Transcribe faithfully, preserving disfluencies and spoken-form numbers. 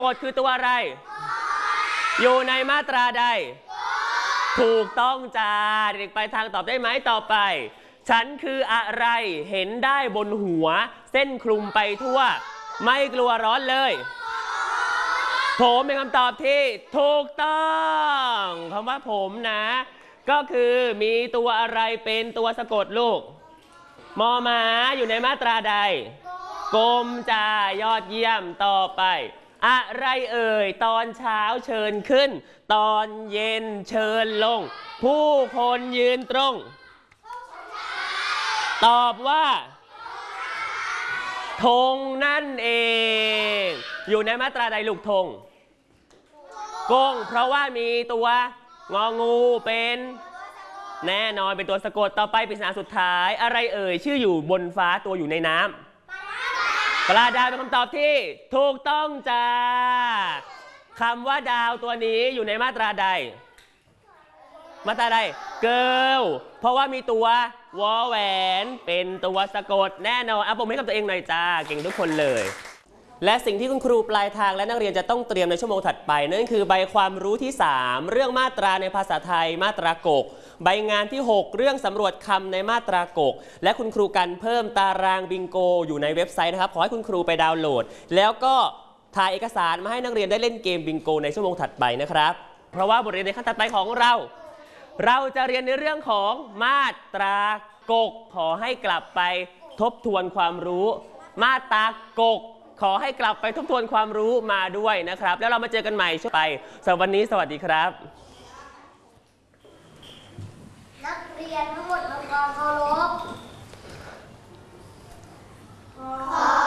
กฎคือตัวอะไรอยู่ในมาตราใดถูกต้องจ้าเด็กไปทางตอบได้ไหมต่อไปฉันคืออะไรเห็นได้บนหัวเส้นคลุมไปทั่วไม่กลัวร้อนเลยผมเป็นคำตอบที่ถูกต้องคำว่าผมนะก็คือมีตัวอะไรเป็นตัวสะกดลูกมอม้าอยู่ในมาตราใดกลมจ่ายอดเยี่ยมต่อไปอะไรเอ่ยตอนเช้าเชิญขึ้นตอนเย็นเชิญลงผู้คนยืนตรงตอบว่าธงนั่นเองอยู่ในมาตราใดลูกธงกงเพราะว่ามีตัวงองูเป็นแน่นอนเป็นตัวสะกดต่อไปปริศนาสุดท้ายอะไรเอ่ยชื่ออยู่บนฟ้าตัวอยู่ในน้ำปลาดาวเป็นคำตอบที่ถูกต้องจ้าคำว่าดาวตัวนี้อยู่ในมาตราใดมาตราใดเกิลเพราะว่ามีตัววอแหวนเป็นตัวสะกดแน่นอนอ่ะผมให้กับตัวเองหน่อยจ้าเก่งทุกคนเลยและสิ่งที่คุณครูปลายทางและนักเรียนจะต้องเตรียมในชั่วโมงถัดไปนั่นคือใบความรู้ที่สามเรื่องมาตราในภาษาไทยมาตรากกใบงานที่หกเรื่องสำรวจคำในมาตรากกและคุณครูกันเพิ่มตารางบิงโกอยู่ในเว็บไซต์นะครับขอให้คุณครูไปดาวน์โหลดแล้วก็ถ่ายเอกสารมาให้นักเรียนได้เล่นเกมบิงโกในชั่วโมงถัดไปนะครับเพราะว่าบทเรียนในขั้นถัดไปของเราเราจะเรียนในเรื่องของมาตรากกขอให้กลับไปทบทวนความรู้มาตรากกขอให้กลับไปทบทวนความรู้มาด้วยนะครับแล้วเรามาเจอกันใหม่ช่วงไปสำหรับวันนี้สวัสดีครับนักเรียนทั้งหมดทำความเคารพ